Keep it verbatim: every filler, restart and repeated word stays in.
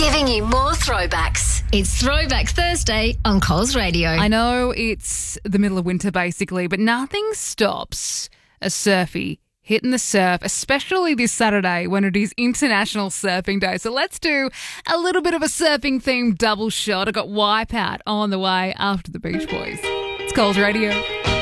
Giving you more throwbacks. It's Throwback Thursday on Coles Radio. I know it's the middle of winter basically, but nothing stops a surfy hitting the surf, especially this Saturday when it is International Surfing Day. So let's do a little bit of a surfing-themed double shot. I got Wipeout on the way after the Beach Boys. It's Coles Radio.